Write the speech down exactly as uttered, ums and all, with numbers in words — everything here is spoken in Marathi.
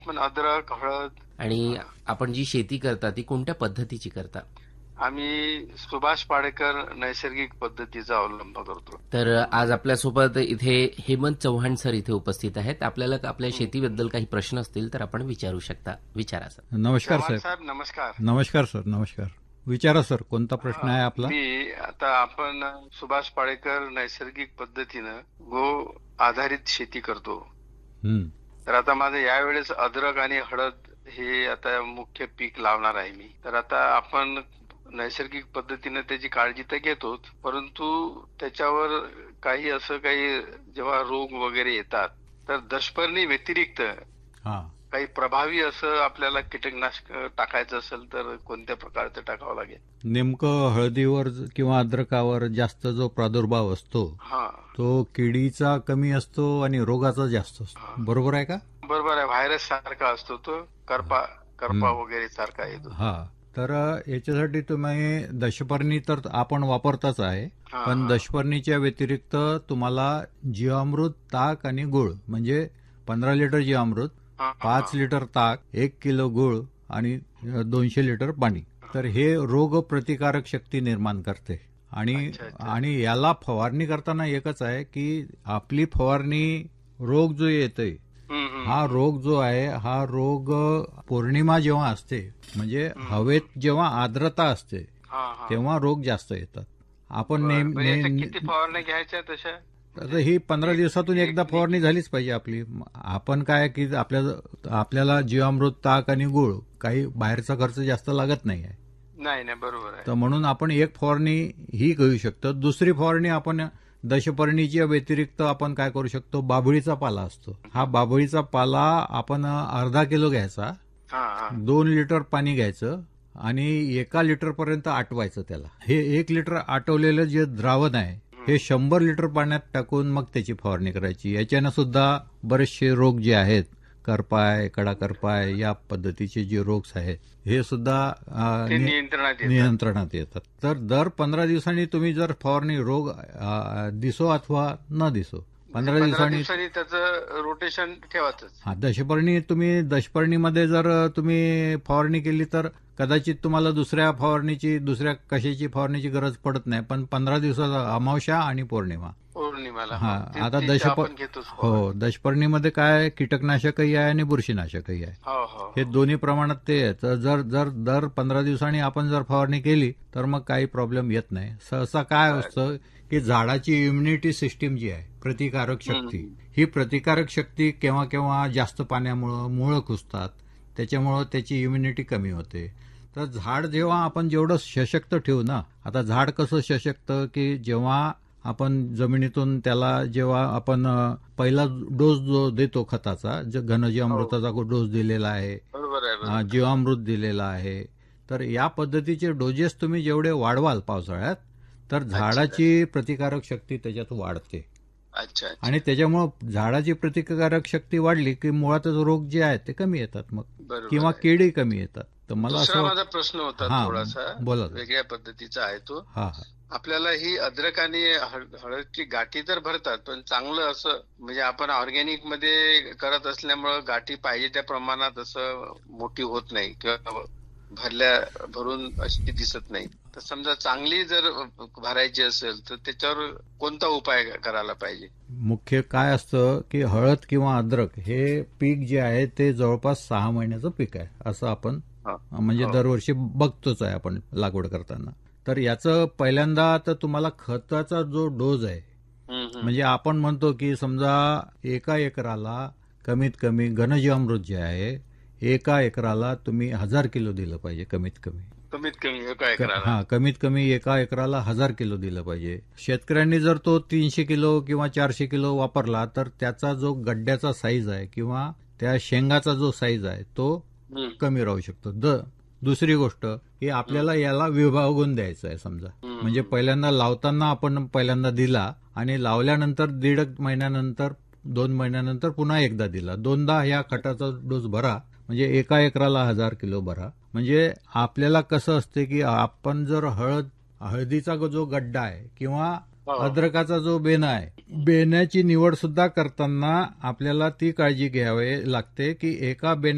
पण अद्रक, हळद. आणि आपण जी शेती करता ती कोणत्या पद्धतीची करता? आम्ही सुभाष पाडेकर नैसर्गिक पद्धतीचा अवलंब करतो. तर आज आपल्यासोबत इथे हेमंत चव्हाण सर इथे उपस्थित आहेत. आपल्याला आपल्या शेतीबद्दल काही प्रश्न असतील तर आपण विचारू शकता. विचारा सर. नमस्कार चव्हाण साहेब. साहेब नमस्कार. नमस्कार सर. नमस्कार. विचारा सर, कोणता प्रश्न आहे आपला? मी आता आपण सुभाष पाडेकर नैसर्गिक पद्धतीनं गो आधारित शेती करतो. हम्म. तर आता माझं यावेळेस अद्रक आणि हळद हे आता मुख्य पीक लावणार आहे मी. तर आता आपण नैसर्गिक पद्धतीने त्याची काळजी तर घेतोच, परंतु त्याच्यावर काही असं काही जेव्हा रोग वगैरे येतात तर दशपर्णी व्यतिरिक्त हा काही प्रभावी असं आपल्याला कीटकनाशक टाकायचं असेल तर कोणत्या प्रकारचं टाकावं लागेल? नेमकं हळदीवर किंवा अद्रकावर जास्त जो प्रादुर्भाव असतो हा तो किडीचा कमी असतो आणि रोगाचा जास्त असतो, बरोबर आहे का? बरोबर आहे. व्हायरस सारखा असतो तो, करपा करपा वगैरे सारखा येतो. हा तर याच्यासाठी तुम्ही दशपर्णी तर आपण वापरताच आहे, हा, पण हा. दशपर्णीच्या व्यतिरिक्त तुम्हाला जीवामृत, ताक आणि गुळ, म्हणजे पंधरा लिटर जीवामृत, हा, हा. पाच लिटर ताक, एक किलो गुळ आणि दोनशे लिटर पाणी, तर हे रोग प्रतिकारक शक्ती निर्माण करते. आणि अच्छा, अच्छा. आणि याला फवारणी करताना एकच आहे की आपली फवारणी रोग जो येतोय हम्म, हम्म. हा रोग जो आहे हा रोग पौर्णिमा जेव्हा असते, म्हणजे हवेत जेव्हा आर्द्रता असते हा, हा. तेव्हा रोग जास्त येतात. आपण बरं. नेम- बरं, याच्या ने- किती फवारण्या घ्यायच्या तशा? आता ही पंधरा दिवसातून एकदा फवारणी झालीच पाहिजे आपली. आपण काय की आपल्या आपल्याला जीवामृत, ताक आणि गुळ काही बाहेरचा खर्च जास्त लागत नाही आहे. नाही नाही बरोबर आहे. तर म्हणून आपण एक फवारणी ही घेऊ शकतो. दुसरी फवारणी आपण दशपर्णीच्या व्यतिरिक्त आपण काय करू शकतो, बाभळीचा पाला असतो. हा बाभळीचा पाला आपण अर्धा किलो घ्यायचा, हा, हा. दोन लिटर पाणी घ्यायचं आणि एका लिटर पर्यंत आटवायचं त्याला. हे एक लिटर आटवलेलं जे द्रावण आहे हे शंभर लिटर पाण्यात टाकून मग त्याची फवारणी करायची. याच्यानं सुद्धा बरेचसे रोग जे आहेत, करपाय, कडा करपाय, या पद्धतीचे जे रोग आहेत हे सुद्धा अ, ते नि- नियंत्रणात येतात. नियंत्रणात येतात. तर दर पंधरा दिवसांनी तुम्ही जर फवारणी रोग अ, दिसो अथवा न दिसो पंधरा पंधरा दिवसांनी दिवसांनी त्याचं रोटेशन ठेवायचंच. हा दशपर्णी तुम्ही दशपर्णीमध्ये जर तुम्ही फवारणी केली तर कदाचित तुम्हाला दुसऱ्या फवारणीची, दुसऱ्या कशाची फवारणीची गरज पडत नाही. पण पंधरा दिवसाचा अमावस्या आणि पौर्णिमा, पौर्णिमाला हा ते- आता ते दश आपण घेतोच. हो दशपर्णीमध्ये काय कीटकनाशकही आहे आणि बुरशीनाशकही आहे. हो हो हे दोन्ही प्रमाणात ते आहे. तर जर जर दर पंधरा दिवसांनी आपण जर फवारणी केली तर मग काही प्रॉब्लेम येत नाही. सहसा काय असतं की झाडाची इम्युनिटी सिस्टीम जी आहे, प्रतिकारक शक्ती, ही प्रतिकारक शक्ती केव्हा केव्हा जास्त पाण्यामुळं मुळं कुसतात, त्याच्यामुळं त्याची इम्युनिटी कमी होते. तर झाड जेव्हा आपण जेवढं सशक्त ठेवू ना, आता झाड कसं सशक्त की जेव्हा आपण जमिनीतून त्याला जेव्हा आपण अ, पहिला डोस जो देतो खताचा, जो घनजीवामृताचा डोस दिलेला आहे, बरोबर आहे. अ, बरोबर. जीवामृत दिलेला आहे, तर या पद्धतीचे डोजेस तुम्ही जेवढे वाढवाल पावसाळ्यात तर झाडाची प्रतिकारक शक्ती त्याच्यात वाढते. अच्छा अच्छा. आणि त्याच्यामुळं झाडाची प्रतिकारक शक्ती वाढली की मुळातच रोग जे आहेत ते कमी येतात मग, बरोबर किंवा आहे. किडी कमी येतात. तर मला दुसरा असं माझा प्रश्न होता हा, थोडासा बोला. वेगळ्या पद्धतीचा आहे तो. हा हा आपल्याला ही अद्रक आणि हळ- हळदची गाठी तर भरतात, पण चांगलं असं म्हणजे आपण ऑर्गॅनिक मध्ये करत असल्यामुळं गाठी पाहिजे त्या प्रमाणात असं मोठी होत नाही किंवा भरल्या भरून अशी दिसत नाही. तर समजा चांगली जर भरायची असेल तर त्याच्यावर कोणता उपाय करायला पाहिजे? मुख्य काय असतं की हळद किंवा अद्रक हे पीक जे आहे ते जवळपास सहा महिन्याचं पीक आहे, असं आपण हा. म्हणजे हो. दरवर्षी बघतोच आहे आपण लागवड करताना. तर याचं पहिल्यांदा तर तुम्हाला खताचा जो डोस आहे, हम्म, हम्म. म्हणजे आपण म्हणतो की समजा एका एकराला कमीत कमी घनजीवामृत जे आहे एका एकराला तुम्ही हजार किलो दिलं पाहिजे कमीत कमी. कमीत कमी काय करायला? हा कमीत कमी एका एकराला हजार किलो दिलं पाहिजे. शेतकऱ्यांनी जर तो तीनशे किलो किंवा चारशे किलो वापरला तर त्याचा जो गड्ड्याचा साईज आहे किंवा त्या शेंगाचा जो साईज आहे तो हम्म. कमी राहू शकतो. द दुसरी गोष्ट की आपल्याला याला विभागून द्यायचं आहे. समजा हम्म. म्हणजे पहिल्यांदा लावताना आपण पहिल्यांदा दिला आणि लावल्यानंतर दीड महिन्यानंतर, दोन महिन्यानंतर पुन्हा एकदा दिला. दोनदा ह्या खताचा डोस भरा, म्हणजे एका एकराला हजार किलो भरा. म्हणजे आपल्याला कसं असते की आपण जर हळद हळदीचा जो गड्डा आहे किंवा अद्रकाचा जो बेना आहे, बेण्याची निवड सुद्धा करताना आपल्याला ती काळजी घ्यावी लागते की एका बेण्या